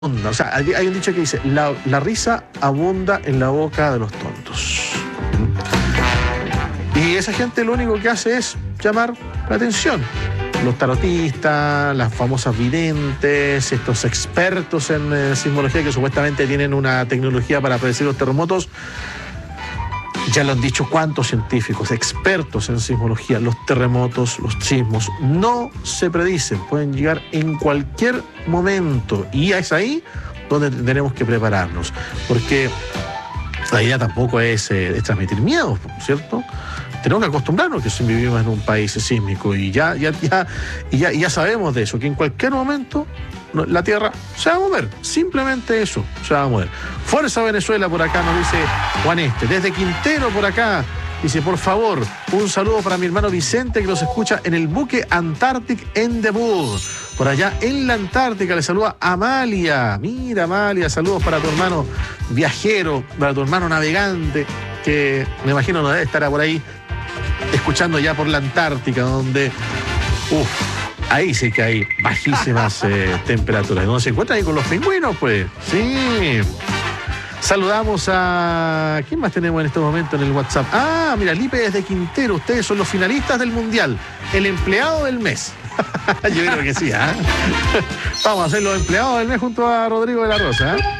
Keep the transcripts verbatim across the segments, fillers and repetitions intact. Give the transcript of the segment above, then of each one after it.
O sea, hay un dicho que dice, la, la risa abunda en la boca de los tontos. Y esa gente lo único que hace es llamar la atención. Los tarotistas, las famosas videntes, estos expertos en eh, sismología que supuestamente tienen una tecnología para predecir los terremotos. Ya lo han dicho cuántos científicos, expertos en sismología, los terremotos, los sismos no se predicen, pueden llegar en cualquier momento y es ahí donde tenemos que prepararnos, porque la idea tampoco es, eh, es transmitir miedo, ¿cierto? Tenemos que acostumbrarnos que si vivimos en un país sísmico y ya, ya, ya, y ya, y ya sabemos de eso, que en cualquier momento la tierra se va a mover, simplemente eso, se va a mover. Fuerza Venezuela por acá, nos dice Juan Este. Desde Quintero por acá, dice, por favor, un saludo para mi hermano Vicente que los escucha en el buque Antarctic Endeavour. Por allá en la Antártica le saluda Amalia. Mira, Amalia, saludos para tu hermano viajero, para tu hermano navegante, que me imagino no debe estar por ahí escuchando ya por la Antártica, donde, uff, ahí sí que hay bajísimas eh, temperaturas. ¿Dónde se encuentran ahí con los pingüinos? Pues sí. Saludamos a... ¿Quién más tenemos en este momento en el WhatsApp? Ah, mira, Lipe desde Quintero. Ustedes son los finalistas del Mundial. El empleado del mes. Yo creo que sí, ¿ah? ¿eh? Vamos a ser los empleados del mes junto a Rodrigo de la Rosa, ¿eh?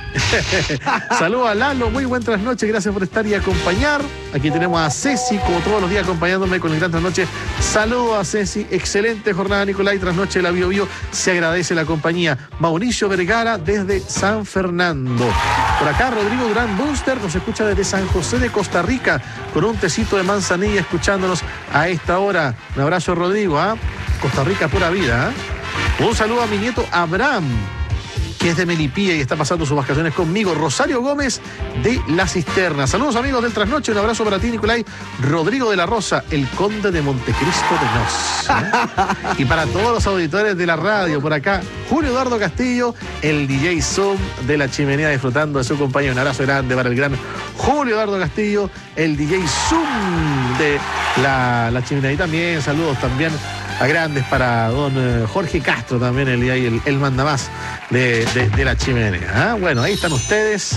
Saludos a Lalo, muy buenas noches, gracias por estar y acompañar. Aquí tenemos a Ceci, como todos los días, acompañándome con el gran trasnoche. Saludos a Ceci, excelente jornada, Nicolai, trasnoche de la Bio Bio, se agradece la compañía. Mauricio Vergara desde San Fernando. Por acá, Rodrigo Durán Bunster nos escucha desde San José de Costa Rica, con un tecito de manzanilla, escuchándonos a esta hora. Un abrazo, Rodrigo, ¿ah? ¿eh? Costa Rica, pura vida, ¿eh? Un saludo a mi nieto Abraham, que es de Melipilla y está pasando sus vacaciones conmigo. Rosario Gómez de La Cisterna. Saludos, amigos del Trasnoche. Un abrazo para ti, Nicolai. Rodrigo de la Rosa, el conde de Montecristo de Nos, ¿eh? Y para todos los auditores de la radio, por acá, Julio Eduardo Castillo, el D J Zoom de La Chimenea, disfrutando de su compañía. Un abrazo grande para el gran Julio Eduardo Castillo, el D J Zoom de La, la Chimenea. Y también saludos también a grandes para don Jorge Castro, también el, el, el mandamás de, de, de La Chimenea. ¿eh? Bueno, ahí están ustedes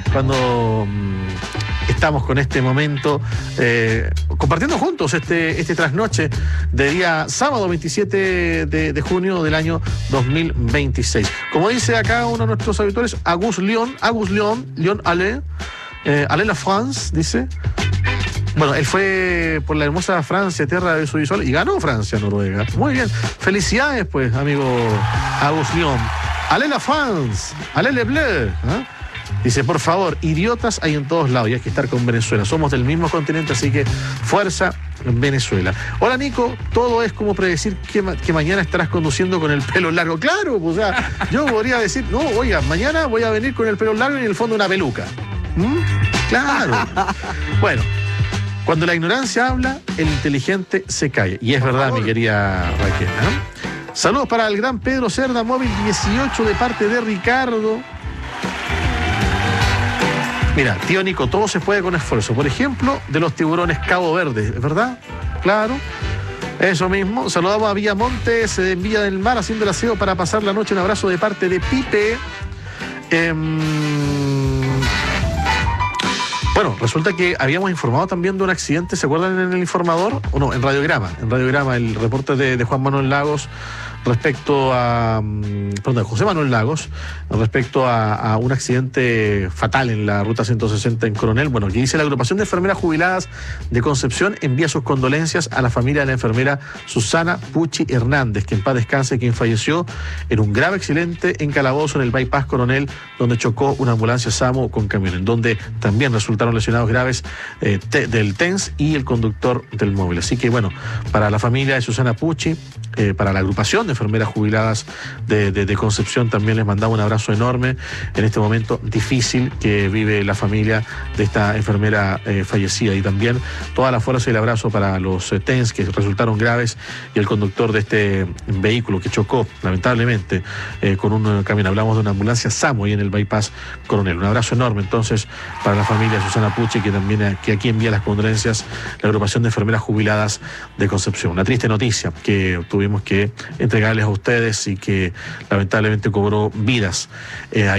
cuando mmm, estamos con este momento eh, compartiendo juntos este, este trasnoche de día sábado veintisiete de, de junio del año dos mil veintiséis. Como dice acá uno de nuestros habituales, Agus León, Agus León, León Ale, eh, Ale la France, dice. Bueno, él fue por la hermosa Francia, tierra de su visual, y ganó Francia, Noruega. Muy bien. Felicidades, pues, amigo Agus León. Allez la France, allez le bleu. ¿eh? Dice, por favor, idiotas hay en todos lados y hay que estar con Venezuela. Somos del mismo continente, así que fuerza Venezuela. Hola, Nico, todo es como predecir que, ma que mañana estarás conduciendo con el pelo largo. Claro, pues, o sea, yo podría decir, no, oiga, mañana voy a venir con el pelo largo y en el fondo una peluca. ¿Mm? Claro. Bueno. Cuando la ignorancia habla, el inteligente se calla. Y es verdad, mi querida Raquel. ¿eh? Saludos para el gran Pedro Cerda, móvil dieciocho, de parte de Ricardo. Mira, tío Nico, todo se puede con esfuerzo. Por ejemplo, de los tiburones Cabo Verde, ¿verdad? Claro. Eso mismo. Saludamos a Villamontes, en Villa del Mar, haciendo el aseo para pasar la noche. Un abrazo de parte de Pipe. Eh, Bueno, resulta que habíamos informado también de un accidente, ¿se acuerdan en el informador? O no, en Radiograma, en Radiograma, el reporte de, de Juan Manuel Lagos respecto a, perdón, de José Manuel Lagos, respecto a, a un accidente fatal en la ruta ciento sesenta en Coronel. Bueno, aquí dice: la agrupación de enfermeras jubiladas de Concepción envía sus condolencias a la familia de la enfermera Susana Pucci Hernández, que en paz descanse, quien falleció en un grave accidente en Calabozo, en el bypass Coronel, donde chocó una ambulancia SAMU con camión, en donde también resultaron lesionados graves eh, te, del T E N S y el conductor del móvil. Así que, bueno, para la familia de Susana Pucci, eh, para la agrupación de enfermeras jubiladas de, de, de Concepción, también les mandamos un abrazo enorme en este momento difícil que vive la familia de esta enfermera eh, fallecida, y también toda la fuerza y el abrazo para los eh, T E N S que resultaron graves y el conductor de este vehículo que chocó lamentablemente eh, con un camión. Hablamos de una ambulancia SAMU y en el bypass Coronel. Un abrazo enorme entonces para la familia de Susana Pucci, que también que aquí envía las condolencias la agrupación de enfermeras jubiladas de Concepción. Una triste noticia que tuvimos que entregar entregarles a ustedes y que lamentablemente cobró vidas. Eh,